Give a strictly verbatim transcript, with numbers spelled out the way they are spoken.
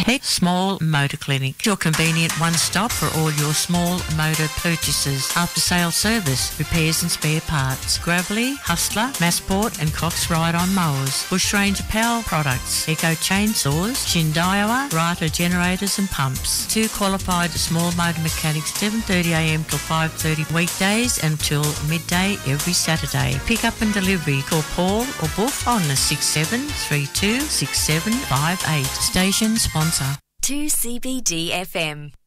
Heck Small Motor Clinic, your convenient one-stop for all your small motor purchases. After-sales service, repairs and spare parts. Gravely, Hustler, Massport and Cox Ride-On mowers. Bushranger Power products. Eco chainsaws. Shindaiwa, Rata generators and pumps. Two qualified small motor mechanics, seven thirty a m till five thirty weekdays until midday every Saturday. Pick up and delivery. Call Paul or Boof on the six seven three two six seven five eight. Station sponsor. two C B D F M.